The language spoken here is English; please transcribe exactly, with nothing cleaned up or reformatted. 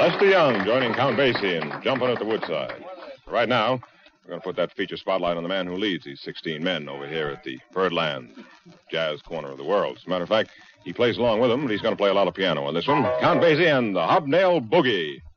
Lester Young joining Count Basie in Jumping at the Woodside. Right now, we're going to put that feature spotlight on the man who leads these sixteen men over here at the Birdland Jazz Corner of the World. As a matter of fact, he plays along with them, but he's going to play a lot of piano on this one. Count Basie and the Hobnail Boogie.